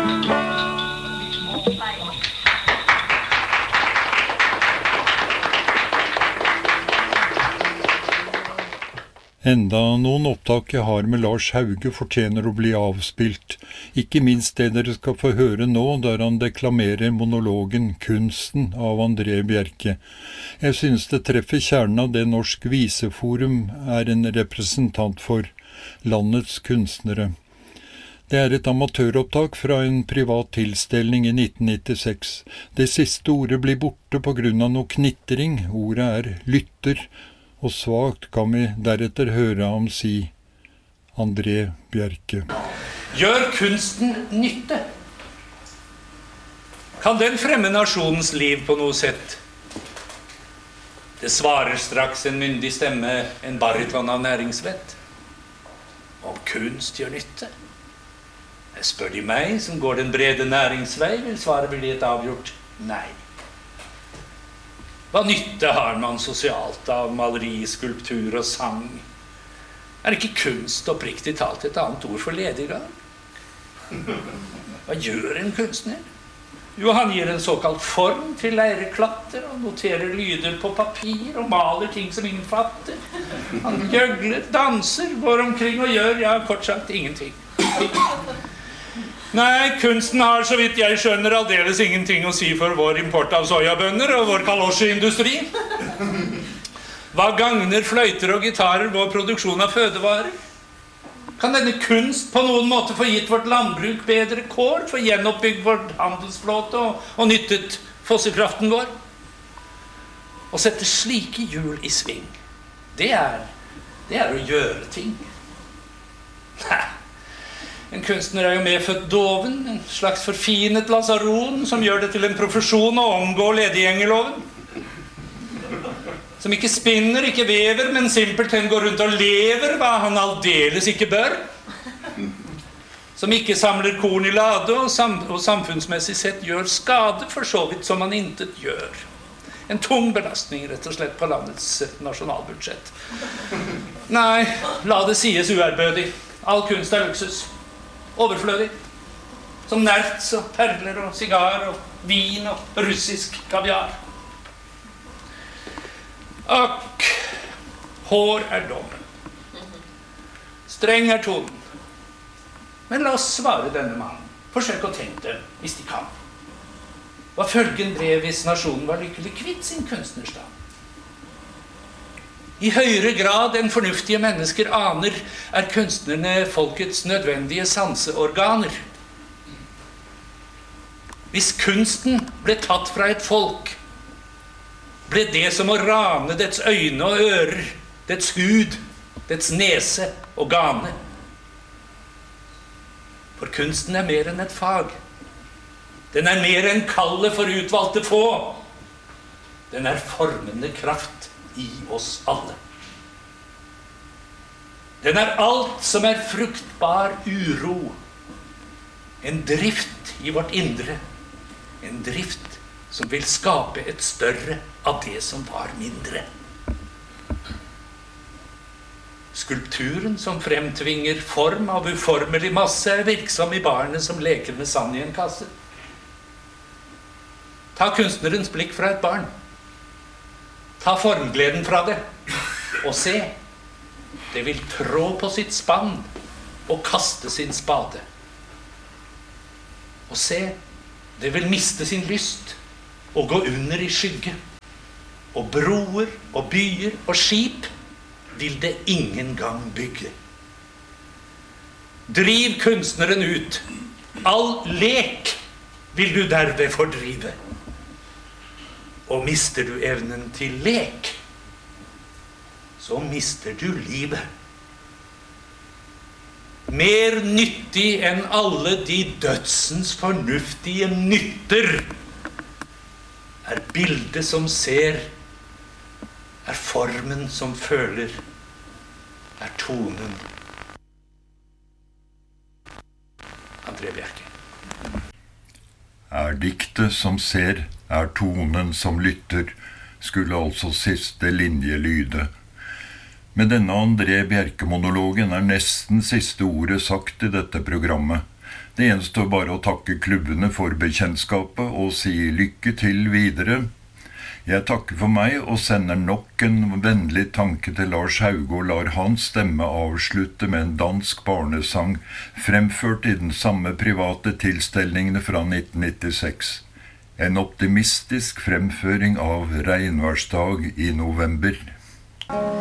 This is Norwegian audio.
Enda noen opptak jeg har med Lars Hauge fortjener å bli avspilt, ikke minst det dere skal få høre nå, der han deklamerer monologen «Kunsten» av André Bjerke. Jeg synes det treffer kjernen av det Norsk Viseforum er en representant for, landets kunstnere. Det er et amatøropptak fra en privat tilstelning i 1996. Det siste ordet blir borte på grunn av noe knitring, ordet er lytter, og svagt kan vi deretter høre ham si André Bjerke. Gjør kunsten nytte? Kan den fremme nasjonens liv på noe sett? Det svarer straks en myndig stemme, en bariton av næringsvett. Om kunst gjør nytte? Spør de meg, som går den brede næringsvei, vil svaret bli et avgjort nei. Hva nytte har man sosialt av maleri, skulptur og sang? Er ikke kunst oppriktig talt et annet ord for lediggang? Hva gjør en kunstner? Jo, han gir en såkalt form til leireklatter og noterer lyder på papir og maler ting som ingen fatter. Han gjøgler, danser, går omkring og gjør, ja, kort sagt, ingenting. Nei, kunsten har, så vidt jeg skjønner, aldeles ingenting å si for vår import av sojabønner og vår kalosjeindustri. Hva gagner fløyter og gitarer vår produksjon av fødevarer? Kan denne kunst på noen måte få gitt vårt landbruk bedre kår, få gjenoppbygd vårt handelsflåte og nyttet fossekraften vår? Å sette slike hjul i sving, det er å gjøre ting. Nei. En kunstner er jo medfødt doven, en slags forfinet lasaron som gjør det til en profesjon å omgå ledigjengeloven. Som ikke spinner, ikke vever, men simpelthen går rundt og lever hva han aldeles ikke bør. Som ikke samler korn i lade og samfunnsmessig sett gjør skade for så vidt som han intet gjør. En tung belastning rett og slett på landets nasjonalbudsjett. Nei, la det sies uærbødig. All kunst er luksus. Overflødig, som nerts og perler og sigar og vin og russisk kaviar. Akk, hår er dommen. Streng er tonen. Men la oss svare denne mannen. Forsøk å tenke det, hvis de kan. Hva følgen ble hvis nasjonen var lykkelig kvitt sin kunstnerstand? I høyere grad enn fornuftige mennesker aner er kunstnerne folkets nødvendige sanseorganer. Hvis kunsten ble tatt fra et folk, ble det som å rane dets øyne og ører, dets hud, dets nese og gane. For kunsten er mer enn et fag. Den er mer enn kallet for utvalgte få. Den er formende kraft i oss alle. Den er alt som er fruktbar uro. En drift i vårt indre. En drift som vil skape et større av det som var mindre. Skulpturen som fremtvinger form av uformelig masse er virksom i barnet som leker med sand i en kasse. Ta kunstnerens blikk fra et barn. Ta formgleden fra det, og se, det vil trå på sitt spann og kaste sin spade. Og se, det vil miste sin lyst og gå under i skygge. Og broer og byer og skip vil det ingen gang bygge. Driv kunstneren ut, all lek vil du derved fordrive. Og mister du evnen til lek, så mister du livet. Mer nyttig enn alle de dødsens fornuftige nytter er bildet som ser, er formen som føler, er tonen. André Bjerke. Er diktet som ser, er tonen som lytter, skulle altså siste linje lyde. Med denne André Bjerke-monologen er nesten siste ordet sagt i dette programmet. Det gjenstår bare å takke klubbene for bekjentskapet og si lykke til videre. Jeg takker for meg og sender nok en vennlig tanke til Lars Hauge og lar hans stemme avslutte med en dansk barnesang fremført i den samme private tilstelningene fra 1996. En optimistisk fremføring av regnværsdag i november.